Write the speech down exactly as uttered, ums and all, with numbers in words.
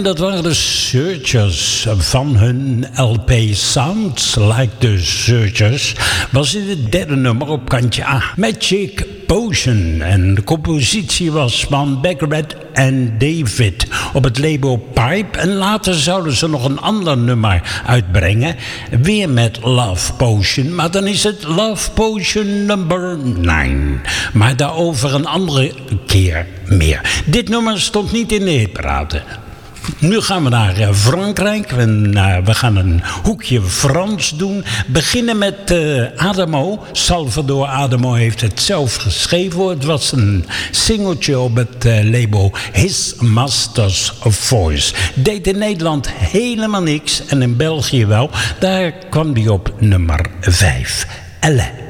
dat waren de Searchers. Van hun L P Sounds Like the Searchers was dit het derde nummer op kantje A. Magic Potion. En de compositie was van Beckered en David op het label Pipe. En later zouden ze nog een ander nummer uitbrengen. Weer met Love Potion. Maar dan is het Love Potion number nine. Maar daarover een andere keer meer. Dit nummer stond niet in de hitparade. Nu gaan we naar uh, Frankrijk. En, uh, we gaan een hoekje Frans doen. Beginnen met uh, Adamo. Salvador Adamo heeft het zelf geschreven. Het was een singeltje op het uh, label His Master's Voice. Deed in Nederland helemaal niks. En in België wel. Daar kwam hij op nummer vijf. Elle.